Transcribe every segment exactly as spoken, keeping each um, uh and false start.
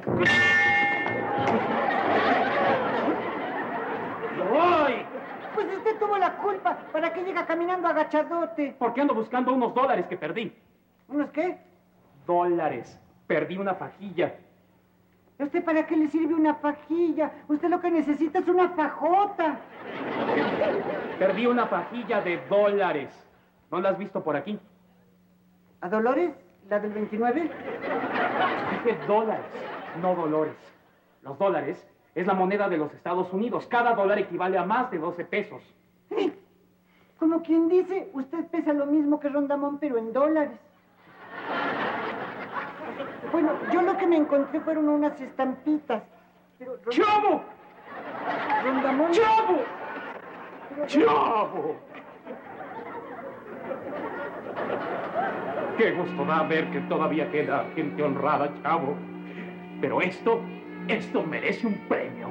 ¡Voy! Pues usted tuvo la culpa. ¿Para qué llega caminando agachadote? Porque ando buscando unos dólares que perdí. ¿Unos qué? Dólares. Perdí una fajilla. ¿A usted para qué le sirve una fajilla? Usted lo que necesita es una fajota. Perdí una fajilla de dólares. ¿No la has visto por aquí? ¿A Dolores? ¿La del veintinueve? Dije dólares, no dolores. Los dólares es la moneda de los Estados Unidos. Cada dólar equivale a más de doce pesos. Como quien dice, usted pesa lo mismo que Rondamón, pero en dólares. Bueno, yo lo que me encontré fueron unas estampitas. Pero Rond... ¡Chavo! Rondamón... ¡Chavo! Pero... ¡Chavo! Qué gusto da ver que todavía queda gente honrada, chavo. Pero esto, esto merece un premio.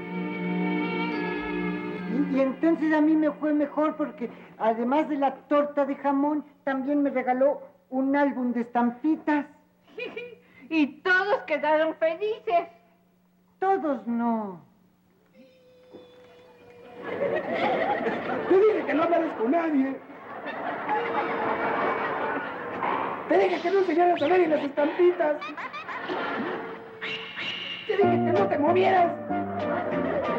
Y, y entonces a mí me fue mejor porque, además de la torta de jamón, también me regaló un álbum de estampitas. Y todos quedaron felices. Todos no. Te dije que no hablaras con nadie. Te dije que no enseñaras a nadie las estampitas. Te dije que no te movieras.